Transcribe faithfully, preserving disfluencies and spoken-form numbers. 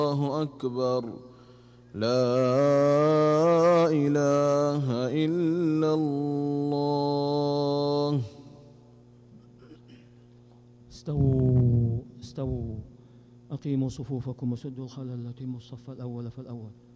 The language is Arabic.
الله أكبر. لا إله إلا الله. استووا استووا أقيموا صفوفكم وسدوا الخلل، أتموا الصف الأول فالأول.